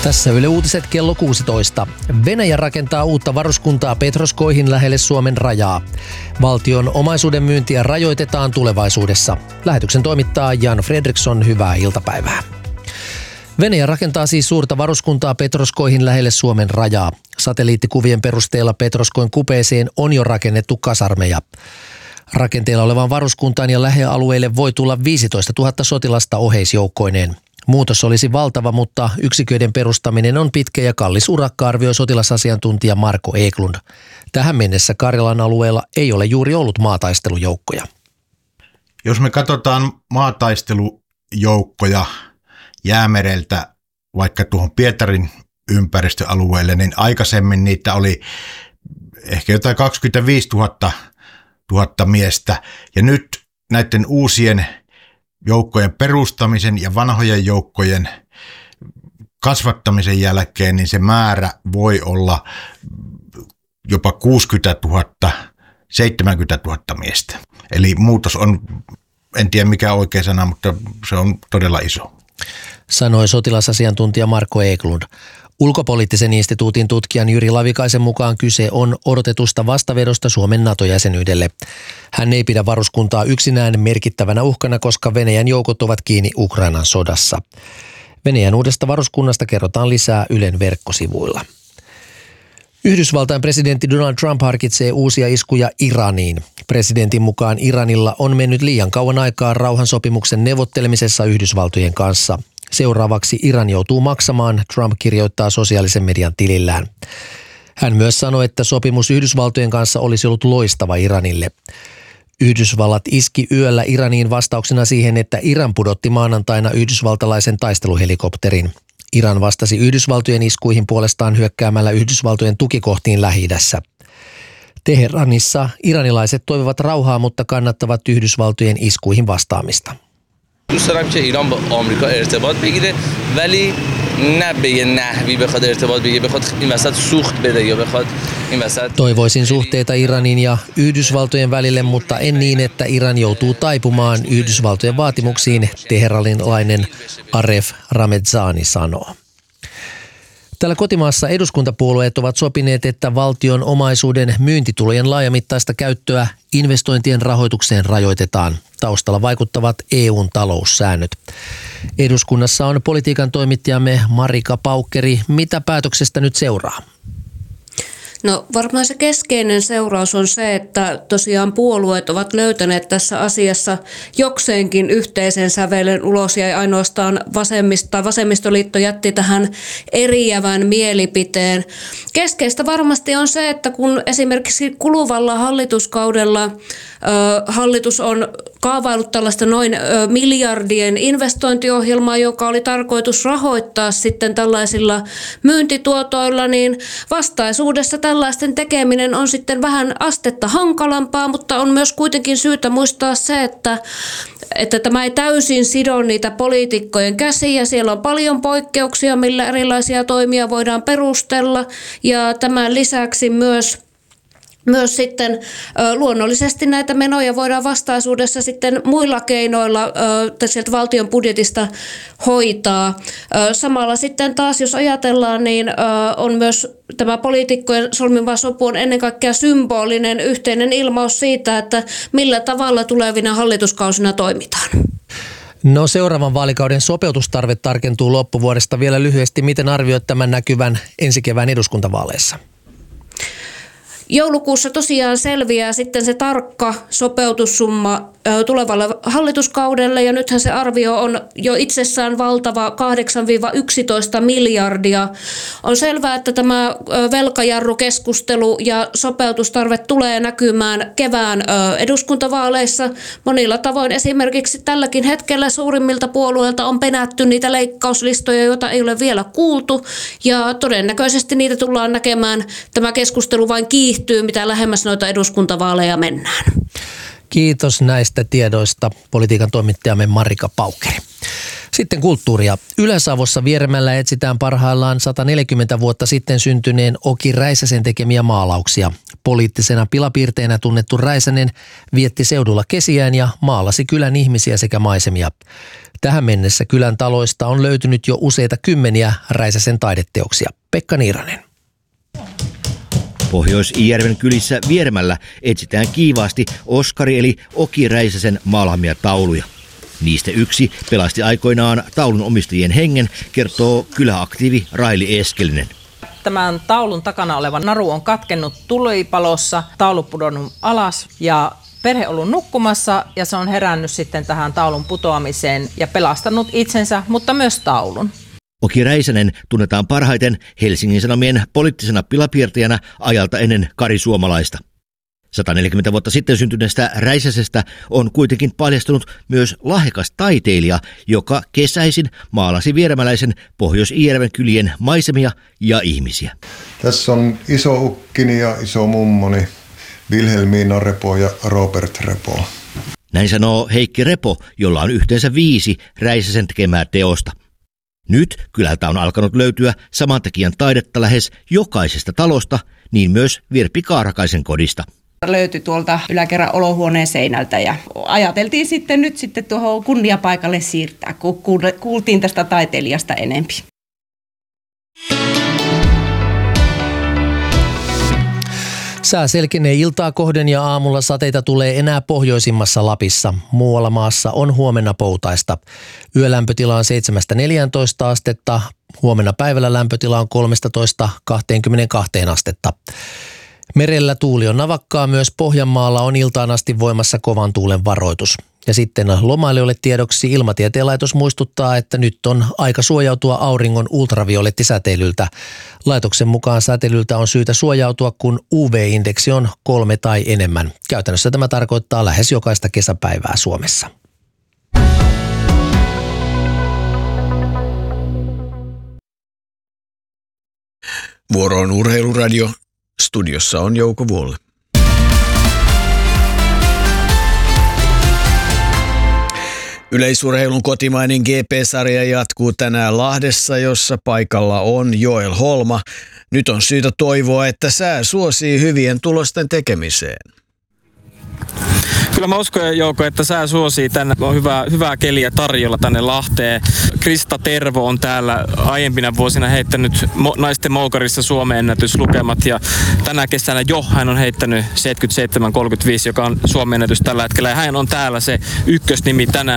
Tässä Yle Uutiset kello 16. Venäjä rakentaa uutta varuskuntaa Petroskoihin lähelle Suomen rajaa. Valtion omaisuuden myyntiä rajoitetaan tulevaisuudessa. Lähetyksen toimittaa Jan Fredriksson, hyvää iltapäivää. Venäjä rakentaa siis suurta varuskuntaa Petroskoihin lähelle Suomen rajaa. Satelliittikuvien perusteella Petroskoin kupeeseen on jo rakennettu kasarmeja. Rakenteella olevaan varuskuntaan ja lähialueille voi tulla 15 000 sotilasta oheisjoukkoineen. Muutos olisi valtava, mutta yksiköiden perustaminen on pitkä ja kallis urakka, arvioi sotilasasiantuntija Marko Eklund. Tähän mennessä Karjalan alueella ei ole juuri ollut maataistelujoukkoja. Jos me katsotaan maataistelujoukkoja Jäämereltä vaikka tuohon Pietarin ympäristöalueelle, niin aikaisemmin niitä oli ehkä jotain 25 000 miestä. Ja nyt näiden uusien joukkojen perustamisen ja vanhojen joukkojen kasvattamisen jälkeen, niin se määrä voi olla jopa 60 000, 70 000 miestä. Eli muutos on, en tiedä mikä on oikea sana, mutta se on todella iso. Sanoi sotilasasiantuntija Marko Eklund. Ulkopoliittisen instituutin tutkijan Jyri Lavikaisen mukaan kyse on odotetusta vastavedosta Suomen NATO-jäsenyydelle. Hän ei pidä varuskuntaa yksinään merkittävänä uhkana, koska Venäjän joukot ovat kiinni Ukrainan sodassa. Venäjän uudesta varuskunnasta kerrotaan lisää Ylen verkkosivuilla. Yhdysvaltain presidentti Donald Trump harkitsee uusia iskuja Iraniin. Presidentin mukaan Iranilla on mennyt liian kauan aikaa rauhansopimuksen neuvottelemisessa Yhdysvaltojen kanssa. Seuraavaksi Iran joutuu maksamaan, Trump kirjoittaa sosiaalisen median tilillään. Hän myös sanoi, että sopimus Yhdysvaltojen kanssa olisi ollut loistava Iranille. Yhdysvallat iski yöllä Iraniin vastauksena siihen, että Iran pudotti maanantaina yhdysvaltalaisen taisteluhelikopterin. Iran vastasi Yhdysvaltojen iskuihin puolestaan hyökkäämällä Yhdysvaltojen tukikohtiin Lähi-idässä. Teheranissa iranilaiset toivovat rauhaa, mutta kannattavat Yhdysvaltojen iskuihin vastaamista. دوست دارم که ایران با آمریکا ارتباط بگیره ولی نه به یه نحوی بخواد ارتباط بگیره بخواد این وسط سوخت بده یا بخواد این وسط. Toivoisin suhteita Iranin ja Yhdysvaltojen välille, mutta en niin, että Iran joutuu taipumaan Yhdysvaltojen vaatimuksiin, teheranilainen Aref Ramezani sanoo. Täällä kotimaassa eduskuntapuolueet ovat sopineet, että valtion omaisuuden myyntitulojen laajamittaista käyttöä investointien rahoitukseen rajoitetaan. Taustalla vaikuttavat EU:n taloussäännöt. Eduskunnassa on politiikan toimittajamme Marika Paukkeri. Mitä päätöksestä nyt seuraa? No varmaan se keskeinen seuraus on se, että tosiaan puolueet ovat löytäneet tässä asiassa jokseenkin yhteisen sävelen. Ulos jäi ainoastaan vasemmistoliitto jätti tähän eriävän mielipiteen. Keskeistä varmasti on se, että kun esimerkiksi kuluvalla hallituskaudella hallitus on kaavaillut tällaista noin miljardien investointiohjelmaa, joka oli tarkoitus rahoittaa sitten tällaisilla myyntituotoilla, niin vastaisuudessa tällaisten tekeminen on sitten vähän astetta hankalampaa, mutta on myös kuitenkin syytä muistaa se, että tämä ei täysin sido niitä poliitikkojen käsiä. Siellä on paljon poikkeuksia, millä erilaisia toimia voidaan perustella, ja tämän lisäksi myös sitten luonnollisesti näitä menoja voidaan vastaisuudessa sitten muilla keinoilla sieltä valtion budjetista hoitaa. Samalla sitten taas, jos ajatellaan, niin on myös tämä poliitikkojen solmima sopu on ennen kaikkea symbolinen yhteinen ilmaus siitä, että millä tavalla tulevina hallituskausina toimitaan. No seuraavan vaalikauden sopeutustarve tarkentuu loppuvuodesta. Vielä lyhyesti, miten arvioit tämän näkyvän ensi kevään eduskuntavaaleissa? Joulukuussa tosiaan selviää sitten se tarkka sopeutussumma tulevalle hallituskaudelle, ja nythän se arvio on jo itsessään valtava 8-11 miljardia. On selvää, että tämä velkajarrukeskustelu ja sopeutustarve tulee näkymään kevään eduskuntavaaleissa. Monilla tavoin esimerkiksi tälläkin hetkellä suurimmilta puolueilta on penätty niitä leikkauslistoja, joita ei ole vielä kuultu, ja todennäköisesti niitä tullaan näkemään. Tämä keskustelu vain kiihtyy, mitä lähemmäs noita eduskuntavaaleja mennään. Kiitos näistä tiedoista, politiikan toimittajamme Marika Paukkeri. Sitten kulttuuria. Ylä-Savossa Vieremällä etsitään parhaillaan 140 vuotta sitten syntyneen Oki Räisäsen tekemiä maalauksia. Poliittisena pilapiirteenä tunnettu Räisänen vietti seudulla kesiään ja maalasi kylän ihmisiä sekä maisemia. Tähän mennessä kylän taloista on löytynyt jo useita kymmeniä Räisäsen taideteoksia. Pekka Niiranen. Pohjois-Iijärven kylissä Viermällä etsitään kiivaasti Oskari eli Oki Räisäsen maalaamia tauluja. Niistä yksi pelasti aikoinaan taulun omistajien hengen, kertoo kyläaktiivi Raili Eskelinen. Tämän taulun takana oleva naru on katkennut tulipalossa, taulu pudonnut alas ja perhe ollut nukkumassa ja se on herännyt sitten tähän taulun putoamiseen ja pelastanut itsensä, mutta myös taulun. Oki Räisänen tunnetaan parhaiten Helsingin Sanomien poliittisena pilapiirtäjänä ajalta ennen Kari Suomalaista. 140 vuotta sitten syntyneestä Räisäsestä on kuitenkin paljastunut myös lahjakas taiteilija, joka kesäisin maalasi vieremäläisen Pohjois-Iijärven kylien maisemia ja ihmisiä. Tässä on iso ukkini ja iso mummoni, Vilhelmiina Repo ja Robert Repo. Näin sanoo Heikki Repo, jolla on yhteensä 5 Räisäsen tekemää teosta. Nyt kylältä on alkanut löytyä samantekijän taidetta lähes jokaisesta talosta, niin myös Virpi Kaarakaisen kodista. Löytyi tuolta yläkerran olohuoneen seinältä ja ajateltiin sitten nyt tuohon kunniapaikalle siirtää, kun kuultiin tästä taiteilijasta enempi. Sää selkenee iltaa kohden ja aamulla sateita tulee enää pohjoisimmassa Lapissa. Muualla maassa on huomenna poutaista. Yölämpötila on 7-14 astetta. Huomenna päivällä lämpötila on 13-22 astetta. Merellä tuuli on navakkaa, myös Pohjanmaalla on iltaan asti voimassa kovan tuulen varoitus. Ja sitten lomailijoille tiedoksi Ilmatieteen laitos muistuttaa, että nyt on aika suojautua auringon ultraviolettisäteilyltä. Laitoksen mukaan säteilyltä on syytä suojautua, kun UV-indeksi on 3 tai enemmän. Käytännössä tämä tarkoittaa lähes jokaista kesäpäivää Suomessa. Vuoro on Urheiluradio. Studiossa on Jouko Vuolle. Yleisurheilun kotimainen GP-sarja jatkuu tänään Lahdessa, jossa paikalla on Joel Holma. Nyt on syytä toivoa, että sää suosii hyvien tulosten tekemiseen. Kyllä mä uskon, Jouko, että sää suosii tänne. On hyvää keliä tarjolla tänne Lahteen. Krista Tervo on täällä aiempina vuosina heittänyt naisten moukarissa Suomen ennätyslukemat. Ja tänä kesänä jo hän on heittänyt 77.35, joka on Suomen ennätys tällä hetkellä. Ja hän on täällä se ykkösnimi tänään.